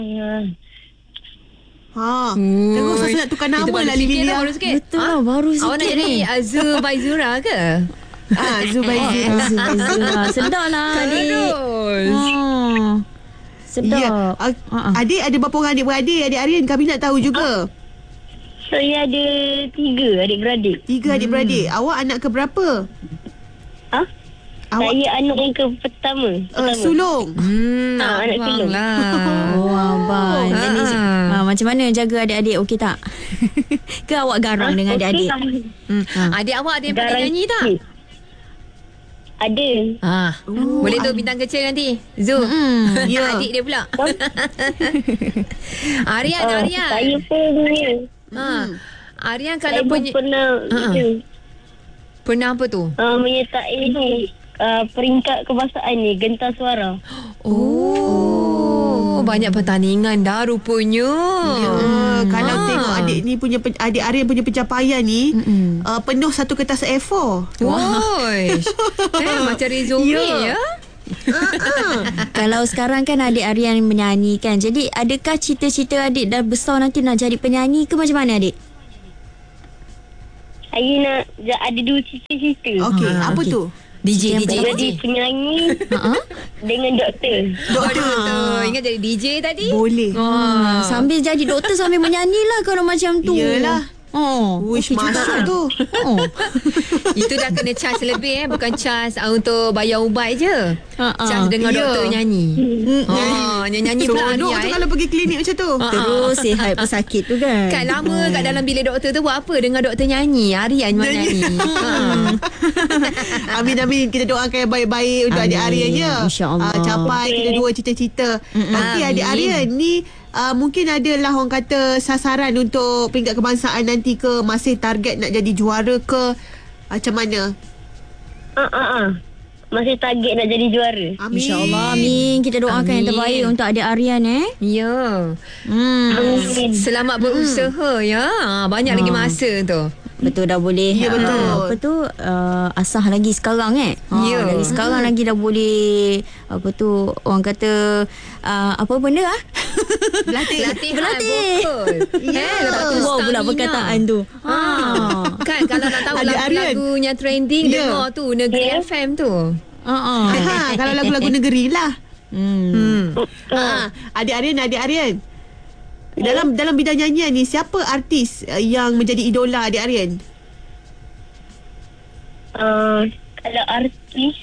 Terus rasa nak tukar nama lah Lilia. Baru sikit. Betul lah, baru sikit. Awak nak jadi Zubaizura ke? Zubaizura. Sedap lah adik. Sedap. Ya. Adik ada berapa orang adik-beradik? Adik Aryan, kami nak tahu juga. Saya ada 3 adik-beradik. 3 adik-beradik. Awak anak ke berapa? Saya anak yang ke pertama. Sulung. Anak sulung lah. Abang. Jadi, macam mana jaga adik-adik, okey tak? Ke awak garang dengan adik-adik? Adik awak ada yang pandai nyanyi tak? Ada. Boleh tu bintang kecil nanti Zu. Ya. Adik dia pula. Aryan. Saya pun Aryan saya kalau pun pernah apa tu? menyertai ni peringkat kebangsaan ni, gentar suara. Banyak pertandingan dah rupanya. Kalau tengok adik Aryan punya pencapaian ni, penuh satu kertas A4. Woish. Macam resume ya. Kalau sekarang kan adik Aryan menyanyi kan. Jadi adakah cita-cita adik dah besar nanti nak jadi penyanyi ke macam mana adik? Saya nak ada 2 cita-cita. Okey, apa tu? DJ. Jadi penyanyi dengan doktor. Doktor. Ingat jadi DJ tadi? Boleh. Sambil jadi doktor sambil menyanyi lah kalau macam tu. Yelah. Wish masuk tu. Itu dah kena charge lebih bukan charge untuk bayar ubat je. Charge dengan doktor nyanyi. Nyanyi pula Seronok tu kalau pergi klinik macam tu. Terus sihat pesakit tu kan. Kan lama kat dalam bilik doktor tu buat apa dengan doktor nyanyi. Aryan buat nyanyi. Amin. Kita doakan yang baik-baik untuk adik Aryan ya. InsyaAllah. Capai kita dua cita-cita. Okey, adik Aryan ni mungkin adalah orang kata sasaran untuk peringkat kebangsaan nanti ke, masih target nak jadi juara ke, macam mana? Masih target nak jadi juara. Amin. InsyaAllah. Amin. Kita doakan yang terbaik untuk adik Aryan Ya. Amin. Selamat berusaha ya. Banyak lagi masa tu. Betul, dah boleh. Ya, betul. Apa tu asah lagi sekarang Ya. Dari sekarang lagi dah boleh apa tu orang kata apa benda Latihan vokal. Lepas tu wow pula perkataan tu. Kan kalau nak tahu Adik Aryan. lagu-lagunya trending dengar tu Negeri FM tu. Kalau lagu-lagu negeri lah. Adik Aryan. Dalam bidang nyanyian ni, siapa artis yang menjadi idola adik Aryan? Kalau artis,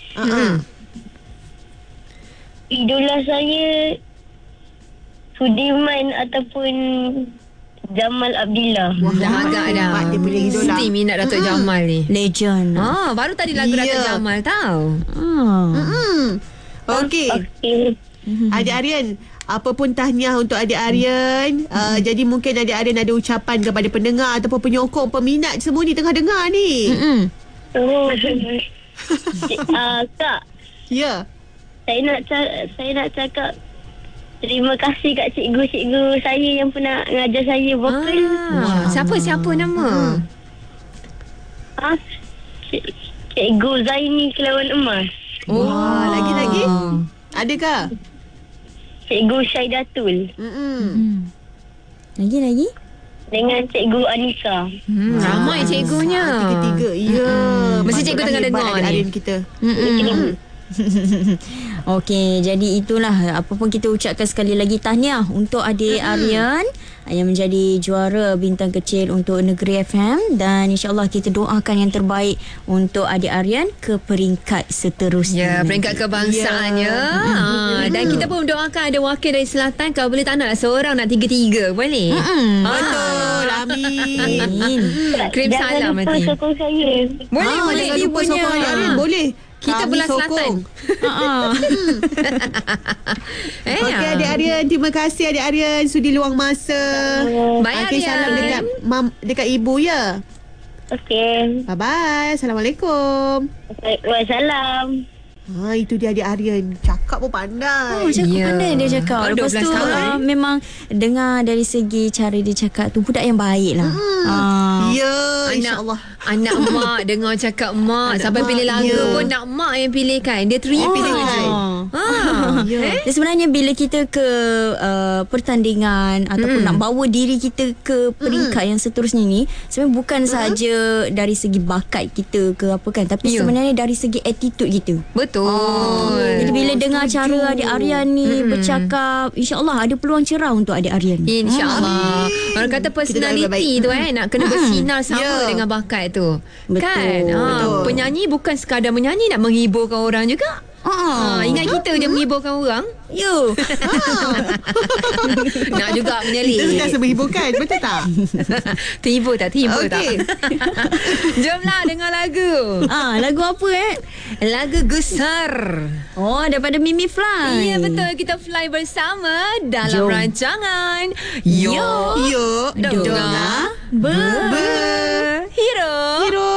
idola saya Sudirman ataupun Jamal Abdillah. Dah agak dah. Dia punya idola. Mesti minat Datuk Jamal ni. Legend. Baru tadi lagu Datuk Jamal tahu. Okey. Adik Aryan, apa pun tahniah untuk adik Aryan. Jadi mungkin adik Aryan ada ucapan kepada pendengar ataupun penyokong, peminat semua ni tengah dengar ni. Kak, Ya. saya nak cakap terima kasih kat cikgu-cikgu saya yang pernah mengajar saya vokal. Siapa nama? Cikgu Zaini Kelawan Emas. Lagi-lagi? Adakah? Cikgu Syaidatul. Lagi? Dengan Cikgu Anika. Ramai cikgunya. Tiga-tiga. Ya. Mesti cikgu tengah dengar adik ni. Aryan kita. Okey, jadi itulah apa pun kita ucapkan sekali lagi tahniah untuk adik Aryan yang menjadi juara bintang kecil untuk Negeri FM, dan insyaAllah kita doakan yang terbaik untuk adik Aryan ke peringkat seterusnya. Ya, peringkat kebangsaan ya. Dan kita pun doakan ada wakil dari Selatan. Kalau boleh tak nak seorang, nak 3-3 boleh. Betul. Amin. Kirim salam Jangan lupa nanti. sokong saya. Boleh Jangan lupa punya. sokong adik Aryan. Boleh. Kita Kami belah sokong. Selatan. Okey adik Aryan, terima kasih adik Aryan sudi luang masa. Baik, Okey, Aryan. salam dekat ibu ya. Okey. Bye bye. Assalamualaikum. Waalaikumsalam. Itu dia adik Aryan. Cakap pun pandai. Cakap pandai dia cakap. Lepas 12 tu tahun. memang dengar dari segi cara dia cakap tu budak yang baik lah. Ya, insyaAllah. Anak mak dengar cakap mak sampai pilih lagu Ya. pun nak mak yang pilih kan. Dia terima Pilih je. kan. Dan sebenarnya bila kita ke pertandingan ataupun nak bawa diri kita ke peringkat yang seterusnya ni, sebenarnya bukan sahaja dari segi bakat kita ke apa kan, tapi sebenarnya dari segi attitude kita. Betul. Jadi bila dengar cara adik Aryan ni bercakap, insya-Allah ada peluang cerah untuk adik Aryan. InsyaAllah. Orang kata personality tu nak kena bersinar sama dengan bakat tu. Betul. Kan? Penyanyi bukan sekadar menyanyi, nak menghiburkan orang juga. Ingat kita je menghiburkan orang. Yo. Nak juga menyelit. Kita sentiasa menghiburkan. Betul tak? Terhibur tak? Okey. Jomlah dengar lagu. Lagu apa Lagu Gusar. Oh, daripada Mimi Fly. Ya, betul. Kita fly bersama dalam Jom. rancangan Yo Yo. Dengar Hero.